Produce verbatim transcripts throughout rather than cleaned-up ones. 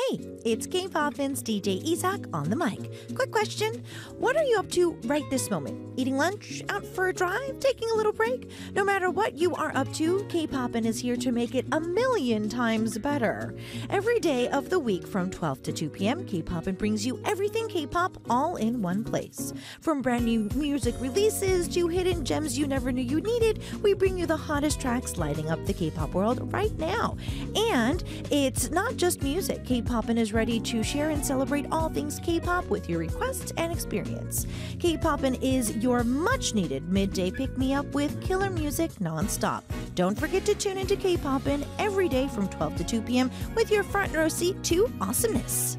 Hey, it's K-Poppin's D J Isak on the mic. Quick question. What are you up to right this moment? Eating lunch? Out for a drive? Taking a little break? No matter what you are up to, K-Poppin is here to make it a million times better. Every day of the week from twelve to two p.m., K-Poppin brings you everything K-pop all in one place. From brand new music releases to hidden gems you never knew you needed, we bring you the hottest tracks lighting up the K-pop world right now. And it's not just music. K-Poppin is ready to share and celebrate all things K-pop with your requests and experience. K-Poppin is your much-needed midday pick-me-up with killer music nonstop. Don't forget to tune into K-Poppin every day from twelve to two p.m. with your front row seat to awesomeness.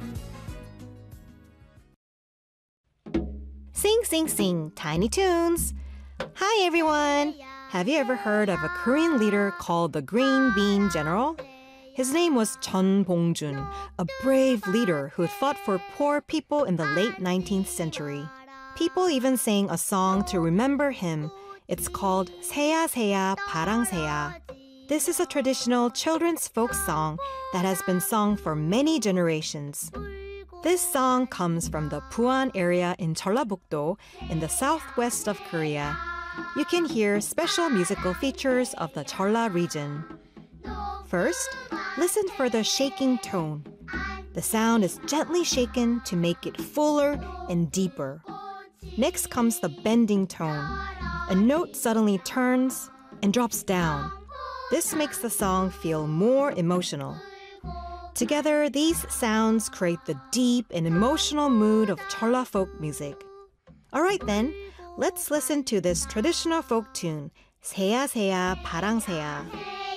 Sing, sing, sing, Tiny Toons. Hi, everyone. Have you ever heard of a Korean leader called the Green Bean General? His name was Chun Bong-jun, a brave leader who fought for poor people in the late nineteenth century. People even sang a song to remember him. It's called 새야 새야 파랑새야. This is a traditional children's folk song that has been sung for many generations. This song comes from the Puan area in Jeollabuk-do in the southwest of Korea. You can hear special musical features of the Jeolla region. First, listen for the shaking tone. The sound is gently shaken to make it fuller and deeper. Next comes the bending tone. A note suddenly turns and drops down. This makes the song feel more emotional. Together, these sounds create the deep and emotional mood of Jeolla folk music. All right then, let's listen to this traditional folk tune, 새야 새야 파랑새야.